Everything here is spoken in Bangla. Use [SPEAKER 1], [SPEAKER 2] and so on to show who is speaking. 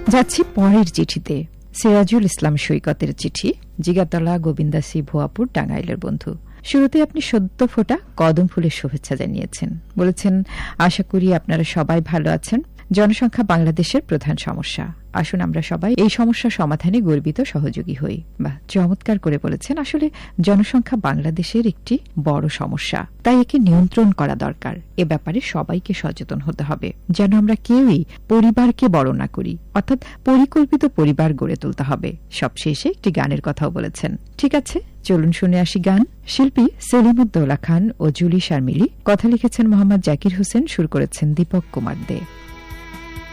[SPEAKER 1] যাচ্ছি পরের চিঠিতে। সিরাজুল ইসলাম সৈকতের চিঠি, জিগাতলা গোবিন্দাসী ভুয়াপুর টাঙ্গাইলের বন্ধু। শুরুতে আপনি সদ্য ফোটা কদম ফুলের শুভেচ্ছা জানিয়েছেন। বলেছেন, আশা করি আপনারা সবাই ভালো আছেন। জনসংখ্যা বাংলাদেশের প্রধান সমস্যা। আসুন আমরা সবাই এই সমস্যা সমাধানে গর্বিত সহযোগী হই। বা চমৎকার করে বলেছেন। আসলে জনসংখ্যা বাংলাদেশের একটি বড় সমস্যা, তাই একে নিয়ন্ত্রণ করা দরকার। এ ব্যাপারে সবাইকে সচেতন হতে হবে, যেন আমরা কেউই পরিবারকে বড় না করি, অর্থাৎ পরিকল্পিত পরিবার গড়ে তুলতে হবে। সবশেষে একটি গানের কথাও বলেছেন। ঠিক আছে, চলুন শুনে আসি গান। শিল্পী সেলিমুদ্দৌলা খান ও জুলি শারমিলি, কথা লিখেছেন মোহাম্মদ জাকির হোসেন, সুর করেছেন দীপক কুমার দে।